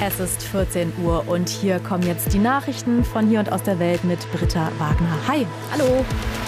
Es ist 14 Uhr und hier kommen jetzt die Nachrichten von hier und aus der Welt mit Britta Wagner. Hi, hallo.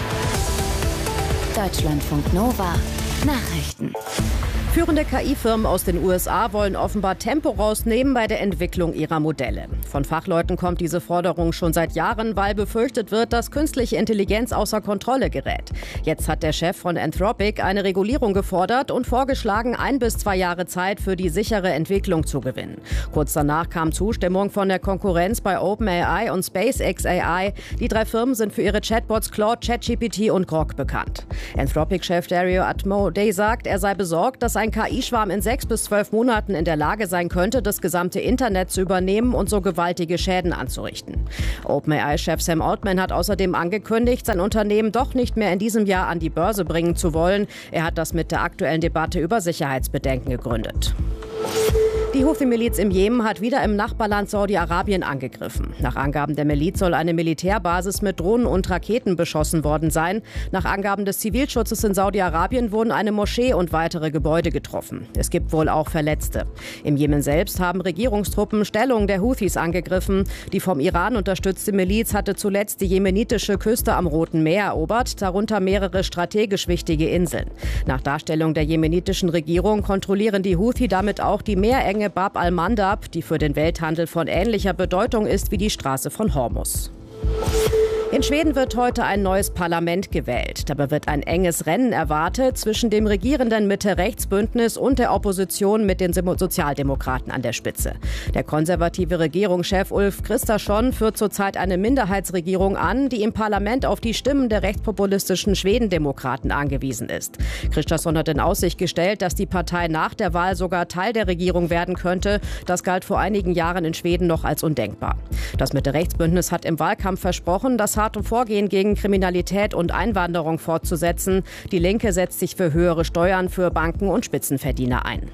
Deutschlandfunk Nova Nachrichten. Führende KI-Firmen aus den USA wollen offenbar Tempo rausnehmen bei der Entwicklung ihrer Modelle. Von Fachleuten kommt diese Forderung schon seit Jahren, weil befürchtet wird, dass künstliche Intelligenz außer Kontrolle gerät. Jetzt hat der Chef von Anthropic eine Regulierung gefordert und vorgeschlagen, 1 bis 2 Jahre Zeit für die sichere Entwicklung zu gewinnen. Kurz danach kam Zustimmung von der Konkurrenz bei OpenAI und SpaceX AI. Die 3 Firmen sind für ihre Chatbots Claude, ChatGPT und Grok bekannt. Anthropic-Chef Dario Amodei sagt, er sei besorgt, dass ein KI-Schwarm in 6 bis 12 Monaten in der Lage sein könnte, das gesamte Internet zu übernehmen und so gewaltige Schäden anzurichten. OpenAI-Chef Sam Altman hat außerdem angekündigt, sein Unternehmen doch nicht mehr in diesem Jahr an die Börse bringen zu wollen. Er hat das mit der aktuellen Debatte über Sicherheitsbedenken gegründet. Die Houthi-Miliz im Jemen hat wieder im Nachbarland Saudi-Arabien angegriffen. Nach Angaben der Miliz soll eine Militärbasis mit Drohnen und Raketen beschossen worden sein. Nach Angaben des Zivilschutzes in Saudi-Arabien wurden eine Moschee und weitere Gebäude getroffen. Es gibt wohl auch Verletzte. Im Jemen selbst haben Regierungstruppen Stellungen der Houthis angegriffen. Die vom Iran unterstützte Miliz hatte zuletzt die jemenitische Küste am Roten Meer erobert, darunter mehrere strategisch wichtige Inseln. Nach Darstellung der jemenitischen Regierung kontrollieren die Houthi damit auch die Meerenge Bab al-Mandab, die für den Welthandel von ähnlicher Bedeutung ist wie die Straße von Hormuz. In Schweden wird heute ein neues Parlament gewählt. Dabei wird ein enges Rennen erwartet zwischen dem regierenden Mitte-Rechts-Bündnis und der Opposition mit den Sozialdemokraten an der Spitze. Der konservative Regierungschef Ulf Kristersson führt zurzeit eine Minderheitsregierung an, die im Parlament auf die Stimmen der rechtspopulistischen Schwedendemokraten angewiesen ist. Kristersson hat in Aussicht gestellt, dass die Partei nach der Wahl sogar Teil der Regierung werden könnte. Das galt vor einigen Jahren in Schweden noch als undenkbar. Das Mitte-Rechts-Bündnis hat im Wahlkampf versprochen, das harte Vorgehen gegen Kriminalität und Einwanderung fortzusetzen. Die Linke setzt sich für höhere Steuern für Banken und Spitzenverdiener ein.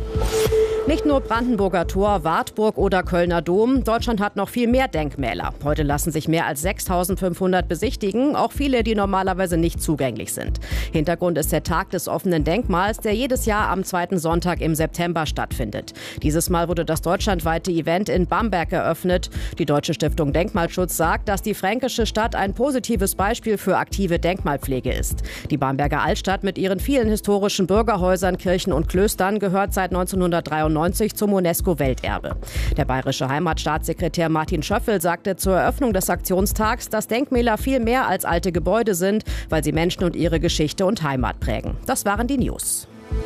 Nicht nur Brandenburger Tor, Wartburg oder Kölner Dom. Deutschland hat noch viel mehr Denkmäler. Heute lassen sich mehr als 6.500 besichtigen, auch viele, die normalerweise nicht zugänglich sind. Hintergrund ist der Tag des offenen Denkmals, der jedes Jahr am 2. Sonntag im September stattfindet. Dieses Mal wurde das deutschlandweite Event in Bamberg eröffnet. Die Deutsche Stiftung Denkmalschutz sagt, dass die fränkische Stadt ein positives Beispiel für aktive Denkmalpflege ist. Die Bamberger Altstadt mit ihren vielen historischen Bürgerhäusern, Kirchen und Klöstern gehört seit 1993 zum UNESCO-Welterbe. Der bayerische Heimatstaatssekretär Martin Schöffel sagte zur Eröffnung des Aktionstags, dass Denkmäler viel mehr als alte Gebäude sind, weil sie Menschen und ihre Geschichte und Heimat prägen. Das waren die News.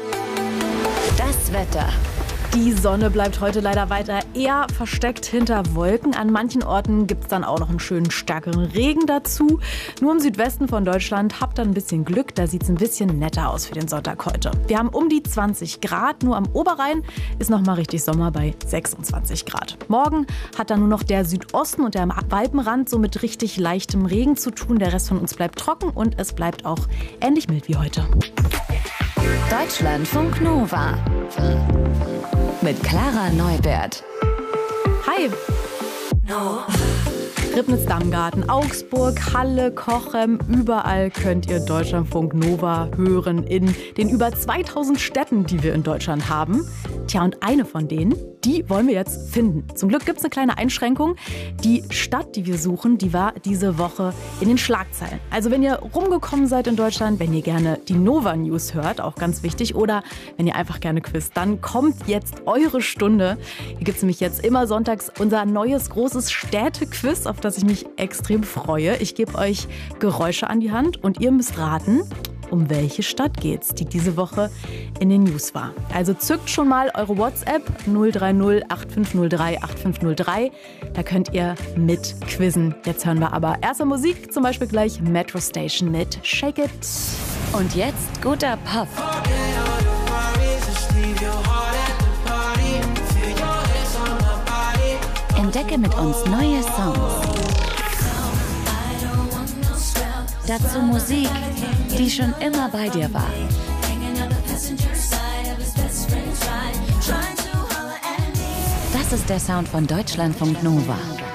Das Wetter. Die Sonne bleibt heute leider weiter eher versteckt hinter Wolken. An manchen Orten gibt es dann auch noch einen schönen stärkeren Regen dazu. Nur im Südwesten von Deutschland habt ihr ein bisschen Glück. Da sieht es ein bisschen netter aus für den Sonntag heute. Wir haben um die 20 Grad. Nur am Oberrhein ist noch mal richtig Sommer bei 26 Grad. Morgen hat dann nur noch der Südosten und der Alpenrand so mit richtig leichtem Regen zu tun. Der Rest von uns bleibt trocken und es bleibt auch ähnlich mild wie heute. Deutschlandfunk Nova mit Clara Neubert. Hi. Ribnitz-Dammgarten, Augsburg, Halle, Cochem, überall könnt ihr Deutschlandfunk Nova hören in den über 2000 Städten, die wir in Deutschland haben. Tja, und eine von denen, die wollen wir jetzt finden. Zum Glück gibt es eine kleine Einschränkung. Die Stadt, die wir suchen, die war diese Woche in den Schlagzeilen. Also wenn ihr rumgekommen seid in Deutschland, wenn ihr gerne die Nova News hört, auch ganz wichtig, oder wenn ihr einfach gerne quizt, dann kommt jetzt eure Stunde. Hier gibt es nämlich jetzt immer sonntags unser neues großes Städtequiz, auf das ich mich extrem freue. Ich gebe euch Geräusche an die Hand und ihr müsst raten, um welche Stadt geht's, die diese Woche in den News war. Also zückt schon mal eure WhatsApp 030 8503 8503. Da könnt ihr mit quizzen. Jetzt hören wir aber erste Musik, zum Beispiel gleich Metro Station mit Shake It. Und jetzt guter Pop. Entdecke mit uns neue Songs. Dazu Musik, die schon immer bei dir war. Das ist der Sound von Deutschlandfunk Nova.